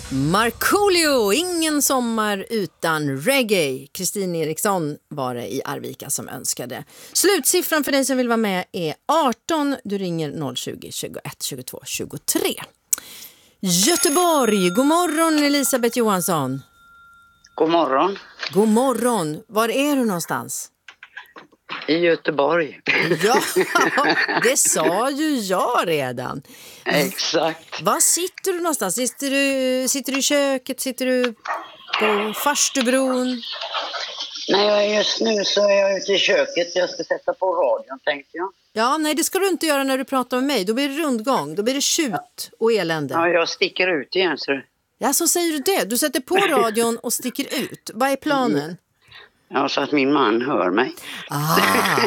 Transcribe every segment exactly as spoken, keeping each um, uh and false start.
Markoolio, ingen sommar utan reggae. Kristin Eriksson var det i Arvika som önskade. Slutsiffran för dig som vill vara med är arton. Du ringer noll tjugo, tjugoett, tjugotvå, tjugotre. Göteborg, god morgon Elisabeth Johansson. God morgon. God morgon. Var är du någonstans? I Göteborg. Ja, det sa ju jag redan. Exakt. Var sitter du någonstans? Sitter du, sitter du i köket? Sitter du på Farstubron? Nej, just nu så är jag ute i köket. Jag ska sätta på radion, tänkte jag. Ja, nej det ska du inte göra när du pratar med mig. Då blir det rundgång, då blir det tjut och elände. Ja, jag sticker ut igen. Så... Ja, så säger du det. Du sätter på radion och sticker ut. Vad är planen? Ja, så att min man hör mig. Ah,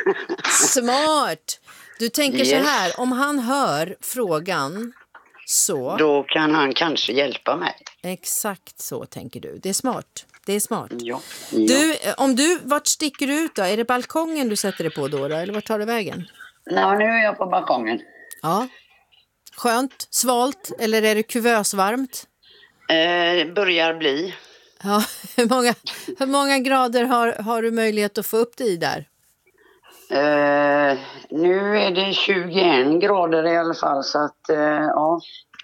smart. Du tänker yes. Så här, om han hör frågan så... Då kan han kanske hjälpa mig. Exakt så tänker du. Det är smart. Det är smart. Ja. Ja. Du, om du, vart sticker du ut då? Är det balkongen du sätter dig på då, då? Eller vart tar du vägen? Nej, nu är jag på balkongen. Ja. Skönt, svalt eller är det kuvösvarmt? Eh, börjar bli. Ja, hur många, hur många grader har, har du möjlighet att få upp det i där? Eh, nu är det tjugoen grader i alla fall, så att eh, ja.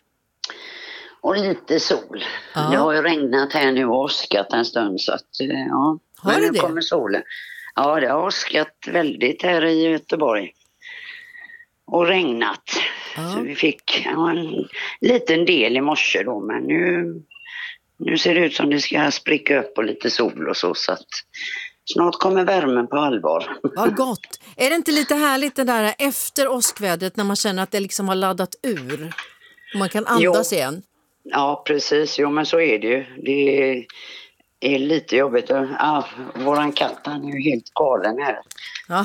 Och lite sol. Ja. Det har ju regnat här nu och åskat en stund, så att eh, ja. Har men det nu det? kommer solen. Ja, det har åskat väldigt här i Göteborg. Och regnat. Ja. Så vi fick ja, en liten del i morse då, men nu... Nu ser det ut som det ska spricka upp och lite sol och så, så att snart kommer värmen på allvar. Vad gott. Är det inte lite härligt det där efter åskvädret när man känner att det liksom har laddat ur? Och man kan andas jo. igen? Ja, precis. Jo, men så är det ju. Det är, är lite jobbigt. Ah, våran katt, han är ju helt galen här. Ja.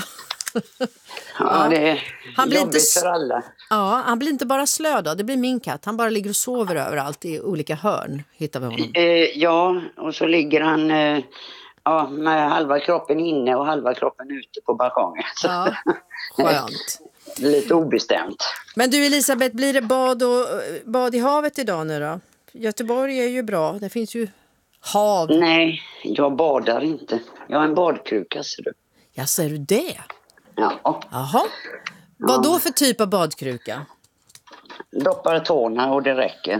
Ja, det är han blir jobbigt inte... för alla. Ja, han blir inte bara slö då. Det blir min katt. Han bara ligger och sover överallt i olika hörn. Hittar vi honom. Eh, ja, och så ligger han eh, ja, med halva kroppen inne och halva kroppen ute på balkongen. Ja, skönt. Lite obestämt. Men du Elisabeth, blir det bad, och, bad i havet idag nu då? Göteborg är ju bra. Det finns ju hav. Nej, jag badar inte. Jag har en badkruka, ser du. Ja, ser du det? Ja. Jaha. Vad då för typ av badkruka? Doppar tårna och det räcker.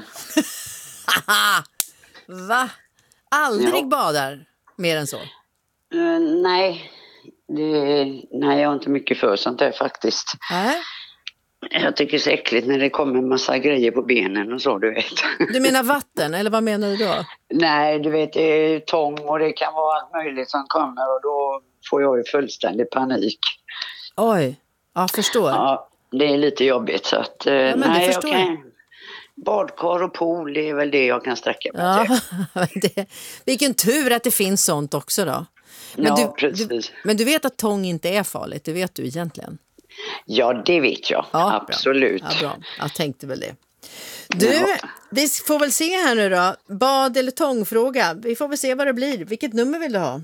Va? Aldrig ja. Badar mer än så? Uh, nej. Det, nej, jag har inte mycket för sånt där faktiskt. Äh? Jag tycker det är så äckligt när det kommer en massa grejer på benen och så, du vet. Du menar vatten, eller vad menar du då? Nej, du vet, det är tång och det kan vara allt möjligt som kommer och då får jag ju fullständig panik. Oj, ja, förstår. Ja, det är lite jobbigt så att... Uh, ja, men nej, det förstår jag kan... jag. Badkar och pool, det är väl det jag kan sträcka mig ja, till. det, vilken tur att det finns sånt också då. Men, ja, du, precis. Du, men du vet att tång inte är farligt, det vet du egentligen. Ja, det vet jag. Ja, absolut. Bra. Ja, bra. Jag tänkte väl det. Du, ja. Vi får väl se här nu då. Bad- eller tångfråga. Vi får väl se vad det blir. Vilket nummer vill du ha?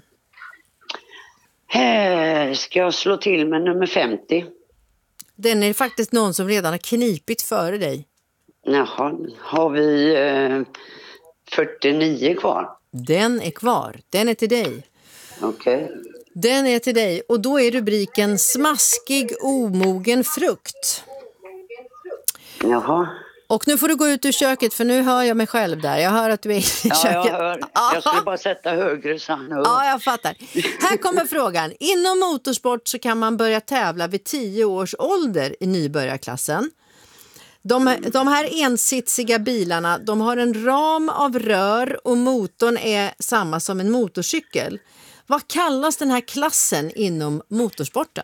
Här ska jag slå till med nummer femtio. Den är faktiskt någon som redan har knipit före dig. Jaha, har vi eh, fyrtionio kvar? Den är kvar. Den är till dig. Okej. Okay. Den är till dig. Och då är rubriken smaskig omogen frukt. Jaha. Och nu får du gå ut ur köket för nu hör jag mig själv där. Jag hör att du är i ja, köket. Jag hör. Jag skulle bara sätta högre så han hör. Ja, jag fattar. Här kommer frågan. Inom motorsport så kan man börja tävla vid tio års ålder i nybörjarklassen. De, de här ensitsiga bilarna, de har en ram av rör och motorn är samma som en motorcykel. Vad kallas den här klassen inom motorsporten?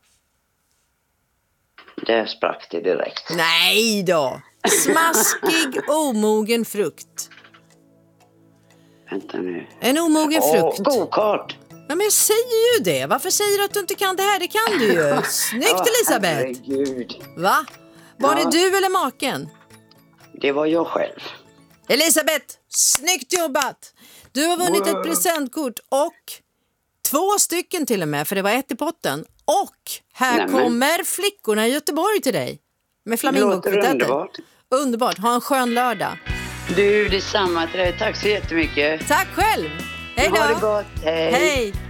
Det sprack det direkt. Nej då! Smaskig, omogen frukt. Vänta nu. En omogen Åh, frukt. go-kart. Ja, men jag säger ju det. Varför säger du att du inte kan det här? Det kan du ju. Snyggt, oh, Elisabeth. Herregud. Va? Var ja. det du eller maken? Det var jag själv. Elisabeth, snyggt jobbat. Du har vunnit wow. ett presentkort och två stycken till och med, för det var ett i potten. Och här Nämen. kommer flickorna i Göteborg till dig. Med flamingokvartetter. Underbart. Underbart. Ha en skön lördag. Du, detsamma till dig. Tack så jättemycket. Tack själv. Hej då. Ha det gott. Hej. Hej.